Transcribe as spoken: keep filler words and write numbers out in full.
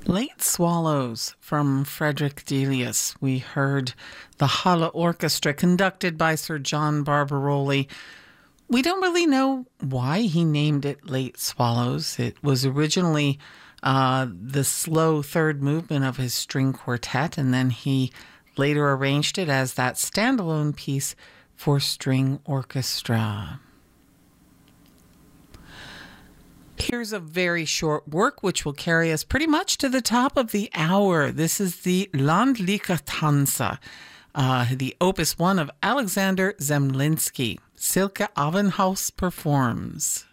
Late Swallows from Frederick Delius. We heard the Halle Orchestra conducted by Sir John Barbaroli. We don't really know why he named it Late Swallows. It was originally uh, the slow third movement of his string quartet, and then he later arranged it as that standalone piece for string orchestra. Here's a very short work which will carry us pretty much to the top of the hour. This is the Landliche Tänze, uh, the opus one of Alexander Zemlinsky. Silke Avenhaus performs.